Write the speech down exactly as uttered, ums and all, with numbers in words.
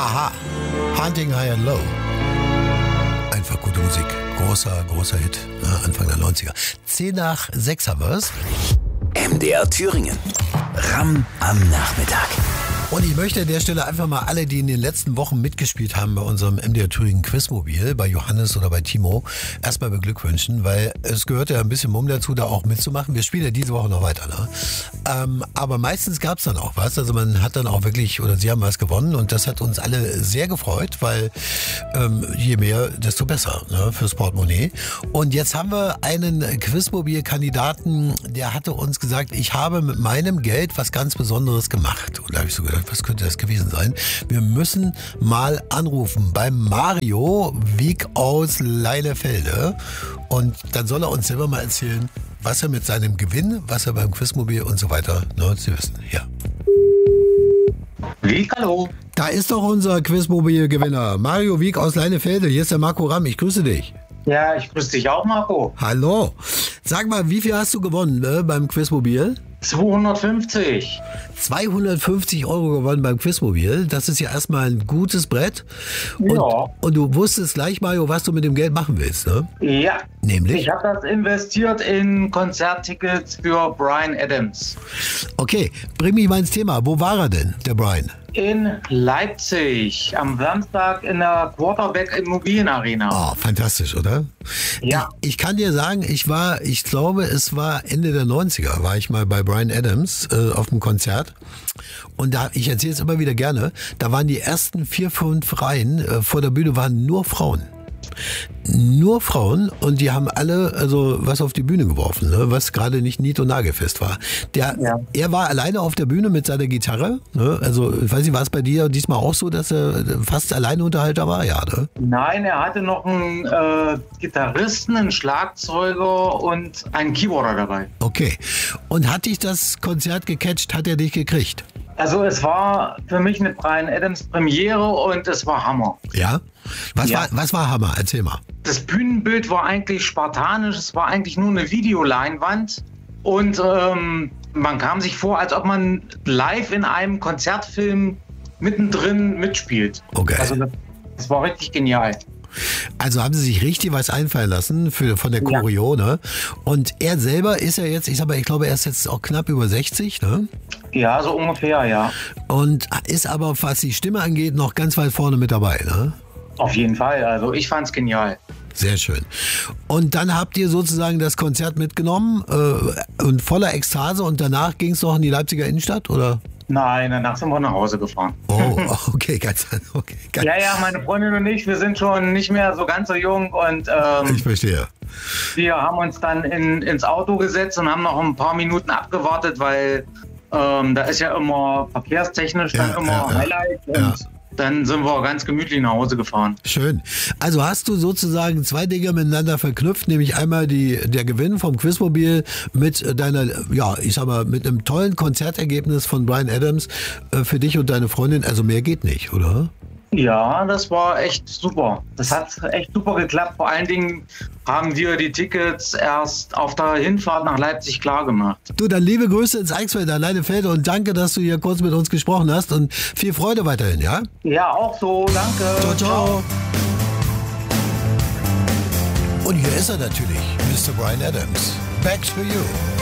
Aha, Hunting High and Low. Einfach gute Musik. Großer, großer Hit. Anfang der neunziger. Zehn nach sechs haben wir es. M D R Thüringen. Ram am Nachmittag. Und ich möchte an der Stelle einfach mal alle, die in den letzten Wochen mitgespielt haben bei unserem M D R Thüringen Quizmobil, bei Johannes oder bei Timo, erstmal beglückwünschen, weil es gehört ja ein bisschen Mumm dazu, da auch mitzumachen. Wir spielen ja diese Woche noch weiter, ne? Ähm, aber meistens gab es dann auch was. Also man hat dann auch wirklich, oder sie haben was gewonnen und das hat uns alle sehr gefreut, weil ähm, je mehr, desto besser, ne, fürs Portemonnaie. Und jetzt haben wir einen Quizmobil-Kandidaten, der hatte uns gesagt, ich habe mit meinem Geld was ganz Besonderes gemacht. Und da habe ich so gedacht, was könnte das gewesen sein? Wir müssen mal anrufen beim Mario Wieck aus Leinefelde. Und dann soll er uns selber mal erzählen, was er mit seinem Gewinn, was er beim Quizmobil und so weiter, ne, Sie wissen, ja. Wieck, hallo. Da ist doch unser Quizmobil-Gewinner, Mario Wieck aus Leinefelde. Hier ist der Marco Ramm, ich grüße dich. Ja, ich grüße dich auch, Marco. Hallo. Sag mal, wie viel hast du gewonnen, ne, beim Quizmobil? zweihundertfünfzig. zweihundertfünfzig Euro gewonnen beim Quizmobil. Das ist ja erstmal ein gutes Brett. Und, Ja. und du wusstest gleich, Mario, was du mit dem Geld machen willst, ne? Ja. Nämlich? Ich habe das investiert in Konzerttickets für Bryan Adams. Okay, bring mich mal ins Thema. Wo war er denn, der Bryan? In Leipzig am Samstag in der Quarterback Immobilienarena. Oh, fantastisch, oder? Ja. Ich, ich kann dir sagen, ich war, ich glaube, es war Ende der neunziger, war ich mal bei Bryan Adams äh, auf dem Konzert. Und da, ich erzähle es immer wieder gerne, da waren die ersten vier, fünf Reihen äh, vor der Bühne waren nur Frauen. Nur Frauen und die haben alle also was auf die Bühne geworfen, ne, was gerade nicht nied- und nagelfest war. Der, Ja. Er war alleine auf der Bühne mit seiner Gitarre. Ne, also ich weiß nicht, war es bei dir diesmal auch so, dass er fast alleine Unterhalter war? Ja, ne? Nein, er hatte noch einen äh, Gitarristen, einen Schlagzeuger und einen Keyboarder dabei. Okay. Und hat dich das Konzert gecatcht? Hat er dich gekriegt? Also es war für mich eine Bryan Adams Premiere und es war Hammer. Ja? Was, Ja. War, was war Hammer? Erzähl mal. Das Bühnenbild war eigentlich spartanisch, es war eigentlich nur eine Videoleinwand und ähm, man kam sich vor, als ob man live in einem Konzertfilm mittendrin mitspielt. Okay. Also das, das war richtig genial. Also haben sie sich richtig was einfallen lassen für, von der Ja. Choreo, ne? Und er selber ist ja jetzt, ich sag mal, ich glaube, er ist jetzt auch knapp über sechzig, ne? Ja, so ungefähr, ja. Und ist aber, was die Stimme angeht, noch ganz weit vorne mit dabei, ne? Auf jeden Fall, also ich fand's genial. Sehr schön. Und dann habt ihr sozusagen das Konzert mitgenommen äh, und voller Ekstase und danach ging es noch in die Leipziger Innenstadt, oder? Nein, danach sind wir nach Hause gefahren. Oh, okay, ganz, okay, ganz, Ja, ja, meine Freundin und ich, wir sind schon nicht mehr so ganz so jung und ähm, ich verstehe. wir haben uns dann in, ins Auto gesetzt und haben noch ein paar Minuten abgewartet, weil ähm, da ist ja immer verkehrstechnisch dann Ja, immer ja, ja. Highlight und Ja. dann sind wir ganz gemütlich nach Hause gefahren. Schön. Also hast du sozusagen zwei Dinge miteinander verknüpft, nämlich einmal die, der Gewinn vom Quizmobil mit deiner, ja, ich sag mal, mit einem tollen Konzertergebnis von Bryan Adams äh, für dich und deine Freundin. Also mehr geht nicht, oder? Ja, das war echt super. Das hat echt super geklappt. Vor allen Dingen haben wir die Tickets erst auf der Hinfahrt nach Leipzig klar gemacht. Du, dann liebe Grüße ins Eichsfeld, Leinefelde und danke, dass du hier kurz mit uns gesprochen hast und viel Freude weiterhin, ja? Ja, auch so. Danke. Ciao, ciao. Und hier ist er natürlich, Mister Bryan Adams. Back to you.